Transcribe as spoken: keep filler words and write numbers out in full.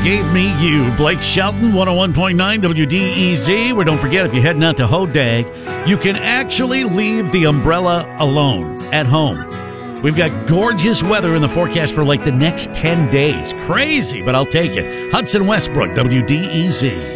Gave Me You. Blake Shelton, one oh one point nine W D E Z. Where don't forget, if you're heading out to Hodag, you can actually leave the umbrella alone at home. We've got gorgeous weather in the forecast for like the next ten days. Crazy, but I'll take it. Hudson Westbrook, W D E Z.